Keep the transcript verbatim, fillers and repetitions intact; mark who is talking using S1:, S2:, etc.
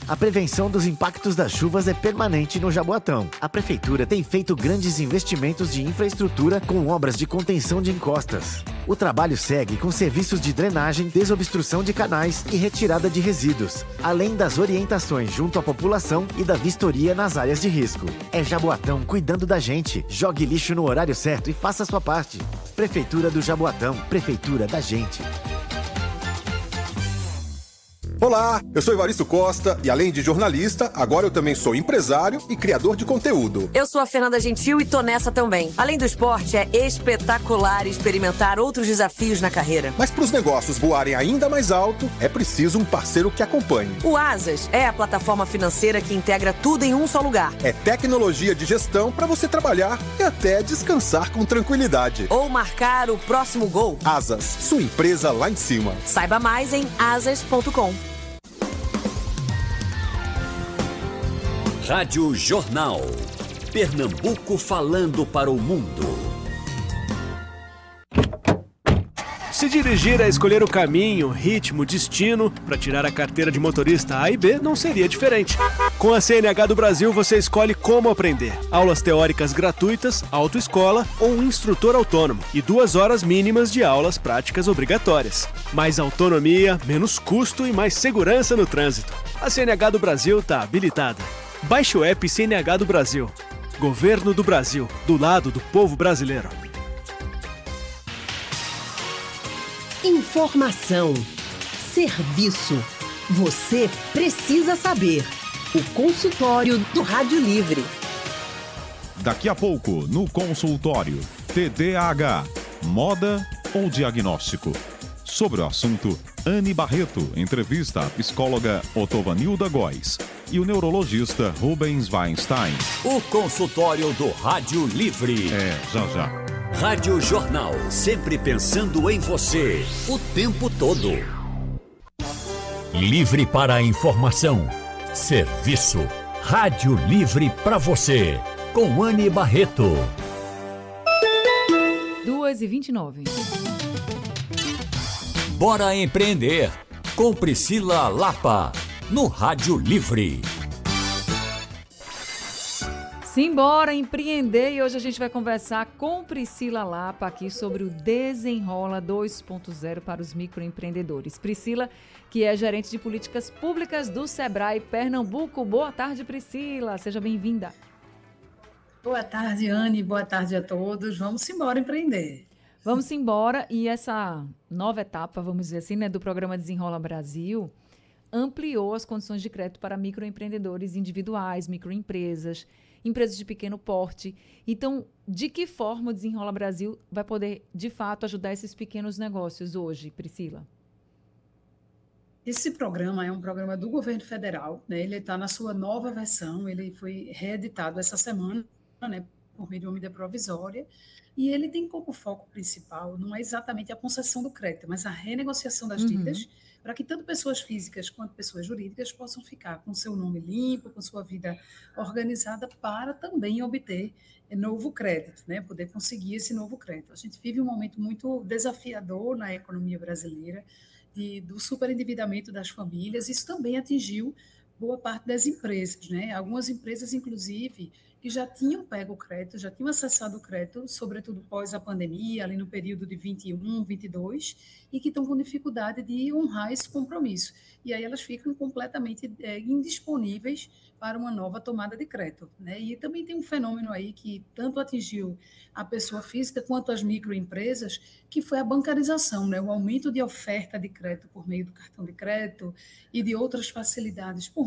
S1: A prevenção dos impactos das chuvas é permanente no Jaboatão. A Prefeitura tem feito grandes investimentos de infraestrutura com obras de contenção de encostas. O trabalho segue com serviços de drenagem, desobstrução de canais e retirada de resíduos, além das orientações junto à população e da vistoria nas áreas de risco. É Jaboatão cuidando da gente. Jogue lixo no horário certo e faça a sua parte. Prefeitura do Jaboatão. Prefeitura da gente.
S2: Olá, eu sou Evaristo Costa e além de jornalista, agora eu também sou empresário e criador de conteúdo.
S3: Eu sou a Fernanda Gentil e tô nessa também. Além do esporte, é espetacular experimentar outros desafios na carreira.
S2: Mas para os negócios voarem ainda mais alto, é preciso um parceiro que acompanhe.
S3: O Asas é a plataforma financeira que integra tudo em um só lugar.
S2: É tecnologia de gestão para você trabalhar e até descansar com tranquilidade.
S3: Ou marcar o próximo gol.
S2: Asas, sua empresa lá em cima.
S3: Saiba mais em asas ponto com.
S4: Rádio Jornal. Pernambuco falando para o mundo.
S5: Se dirigir é escolher o caminho, ritmo, destino para tirar a carteira de motorista A e B não seria diferente. Com a C N H do Brasil você escolhe como aprender. Aulas teóricas gratuitas, autoescola ou um instrutor autônomo e duas horas mínimas de aulas práticas obrigatórias. Mais autonomia, menos custo e mais segurança no trânsito. A C N H do Brasil está habilitada. Baixe o app C N H do Brasil. Governo do Brasil, do lado do povo brasileiro.
S6: Informação. Serviço. Você precisa saber. O consultório do Rádio Livre.
S7: Daqui a pouco, no consultório, T D A H, moda ou diagnóstico? Sobre o assunto, Anne Barreto entrevista a psicóloga Otovanilda Góes e o neurologista Rubens Weinstein.
S4: O consultório do Rádio Livre.
S7: É, já já.
S4: Rádio Jornal, sempre pensando em você, o tempo todo. Livre para a informação. Serviço. Rádio Livre para você. Com Anne Barreto.
S8: duas e vinte e nove.
S4: Bora empreender. Com Priscila Lapa. No Rádio Livre.
S8: Simbora empreender e hoje a gente vai conversar com Priscila Lapa aqui sobre o Desenrola dois ponto zero para os microempreendedores. Priscila, que é gerente de políticas públicas do Sebrae Pernambuco. Boa tarde, Priscila. Seja bem-vinda.
S9: Boa tarde, Anne. Boa tarde a todos. Vamos embora empreender.
S8: Vamos embora e essa nova etapa, vamos dizer assim, né, do programa Desenrola Brasil ampliou as condições de crédito para microempreendedores individuais, microempresas, empresas de pequeno porte. Então, de que forma o Desenrola Brasil vai poder, de fato, ajudar esses pequenos negócios hoje, Priscila?
S9: Esse programa é um programa do governo federal, né? Ele está na sua nova versão, ele foi reeditado essa semana, né, por meio de uma medida provisória, e ele tem como foco principal não é exatamente a concessão do crédito, mas a renegociação das dívidas, uhum, para que tanto pessoas físicas quanto pessoas jurídicas possam ficar com seu nome limpo, com sua vida organizada, para também obter novo crédito, né? Poder conseguir esse novo crédito. A gente vive um momento muito desafiador na economia brasileira, de, do superendividamento das famílias. Isso também atingiu boa parte das empresas, né? Algumas empresas, inclusive, que já tinham pego o crédito, já tinham acessado o crédito, sobretudo pós a pandemia, ali no período de vinte e um, vinte e dois, e que estão com dificuldade de honrar esse compromisso. E aí elas ficam completamente é, indisponíveis para uma nova tomada de crédito, né? E também tem um fenômeno aí que tanto atingiu a pessoa física quanto as microempresas, que foi a bancarização, né? O aumento de oferta de crédito por meio do cartão de crédito e de outras facilidades por